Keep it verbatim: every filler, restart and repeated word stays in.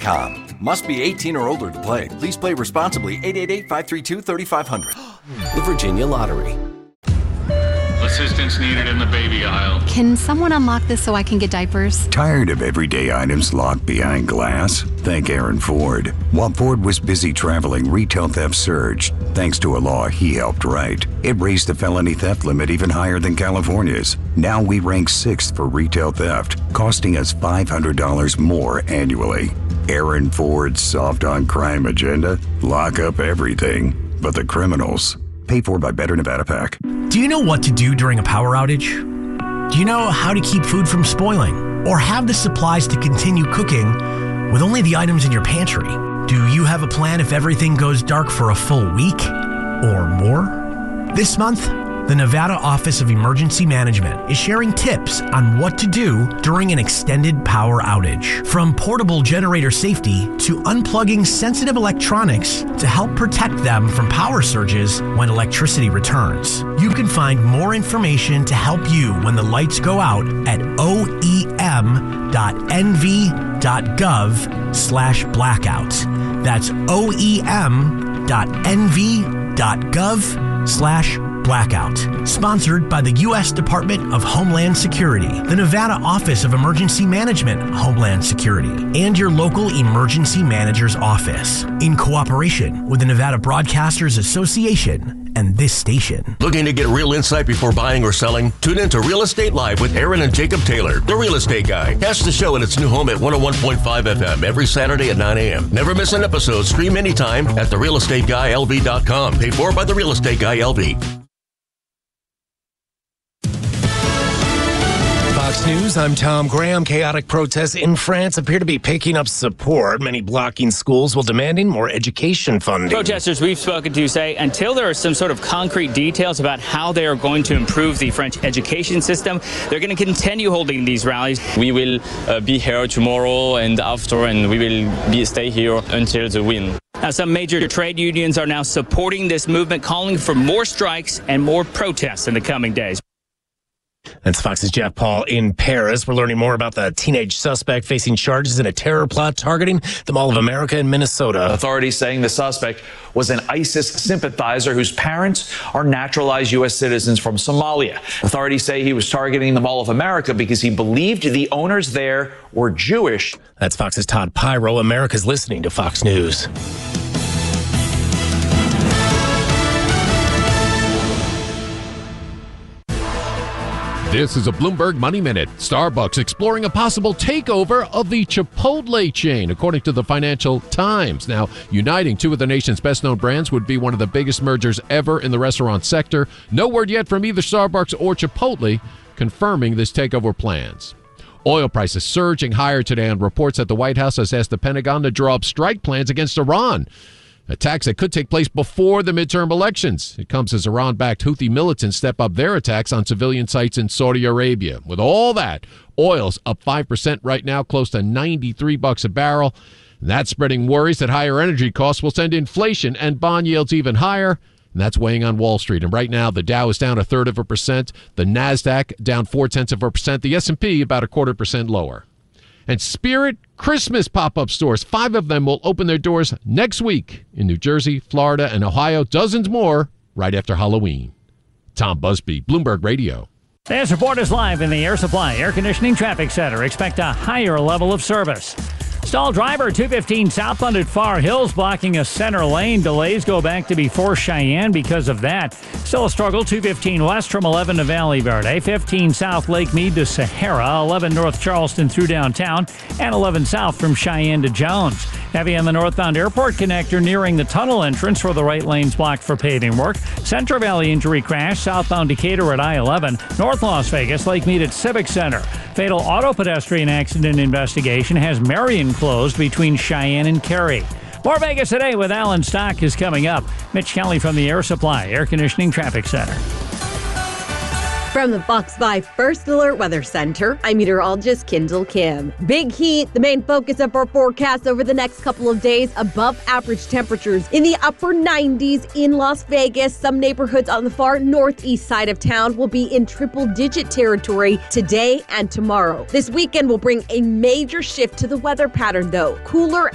com. Must be eighteen or older to play. Please play responsibly. eight eight eight, five three two, three five zero zero. The Virginia Lottery. Assistance needed in the baby aisle. Can someone unlock this so I can get diapers? Tired of everyday items locked behind glass? Thank Aaron Ford. While Ford was busy traveling, retail theft surged. Thanks to a law he helped write. It raised the felony theft limit even higher than California's. Now we rank sixth for retail theft, costing us five hundred dollars more annually. Aaron Ford's soft on crime agenda? Lock up everything but the criminals. Paid for by Better Nevada PAC. Do you know what to do during a power outage? Do you know how to keep food from spoiling? Or have the supplies to continue cooking with only the items in your pantry? Do you have a plan if everything goes dark for a full week or more? This month, the Nevada Office of Emergency Management is sharing tips on what to do during an extended power outage. From portable generator safety to unplugging sensitive electronics to help protect them from power surges when electricity returns. You can find more information to help you when the lights go out at o e m dot n v dot gov slash blackout. That's o e m dot n v dot gov slash blackout. Blackout. Sponsored by the U S Department of Homeland Security, the Nevada Office of Emergency Management, Homeland Security, and your local emergency manager's office. In cooperation with the Nevada Broadcasters Association and this station. Looking to get real insight before buying or selling? Tune in to Real Estate Live with Aaron and Jacob Taylor, the real estate guy. Catch the show in its new home at one oh one point five F M every Saturday at nine a.m. Never miss an episode. Stream anytime at the real estate guy l v dot com. Paid for by the Real Estate Guy L V. Fox News, I'm Tom Graham. Chaotic protests in France appear to be picking up support, many blocking schools while demanding more education funding. Protesters we've spoken to say until there are some sort of concrete details about how they are going to improve the French education system, they're going to continue holding these rallies. We will uh, be here tomorrow and after, and we will be stay here until the win. Now, some major trade unions are now supporting this movement, calling for more strikes and more protests in the coming days. That's Fox's Jeff Paul in Paris. We're learning more about the teenage suspect facing charges in a terror plot targeting the Mall of America in Minnesota. Authorities saying the suspect was an ISIS sympathizer whose parents are naturalized U S citizens from Somalia. Authorities say he was targeting the Mall of America because he believed the owners there were Jewish. That's Fox's Todd Pyro. America's listening to Fox News. This is a Bloomberg Money Minute. Starbucks exploring a possible takeover of the Chipotle chain, according to the Financial Times. Now, uniting two of the nation's best-known brands would be one of the biggest mergers ever in the restaurant sector. No word yet from either Starbucks or Chipotle confirming this takeover plans. Oil prices surging higher today on reports that the White House has asked the Pentagon to draw up strike plans against Iran. Attacks that could take place before the midterm elections. It comes as Iran-backed Houthi militants step up their attacks on civilian sites in Saudi Arabia. With all that, oil's up five percent right now, close to ninety-three bucks a barrel. That's spreading worries that higher energy costs will send inflation and bond yields even higher. And that's weighing on Wall Street. And right now, the Dow is down a third of a percent. The NASDAQ down four-tenths of a percent. The S and P about a quarter percent lower. And Spirit Christmas pop-up stores, five of them will open their doors next week in New Jersey, Florida, and Ohio. Dozens more right after Halloween. Tom Busby, Bloomberg Radio. This report is live in the Air Supply Air Conditioning Traffic Center. Expect a higher level of service. Stall driver two fifteen southbound at Far Hills blocking a center lane. Delays go back to before Cheyenne because of that. Still a struggle. two fifteen west from eleven to Valley Verde. fifteen south Lake Mead to Sahara. eleven north Charleston through downtown. And eleven south from Cheyenne to Jones. Heavy on the northbound airport connector nearing the tunnel entrance where the right lane's blocked for paving work. Central Valley injury crash southbound Decatur at I eleven. North Las Vegas, Lake Mead at Civic Center. Fatal auto pedestrian accident investigation has Marion closed between Cheyenne and Cary. More Vegas Today with Alan Stock is coming up. Mitch Kelly from the Air Supply Air Conditioning Traffic Center. From the Fox five First Alert Weather Center, I'm meteorologist Kendall Kim. Big heat, the main focus of our forecast over the next couple of days. Above average temperatures in the upper nineties in Las Vegas. Some neighborhoods on the far northeast side of town will be in triple-digit territory today and tomorrow. This weekend will bring a major shift to the weather pattern, though. Cooler